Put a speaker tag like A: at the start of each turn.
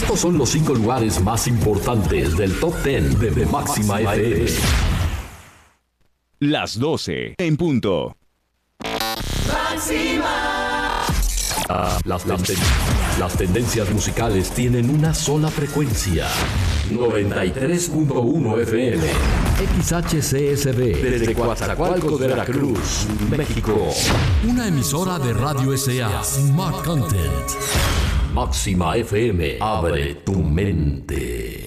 A: Estos son los 5 lugares más importantes del Top 10 de Máxima FM.
B: Las 12 en punto.
A: Las tendencias musicales tienen una sola frecuencia. 93.1 FM. XHCSB. Desde Coatzacoalcos, Veracruz, México.
C: Una emisora de Radio S.A. Smart Content.
A: Máxima FM. Abre tu mente.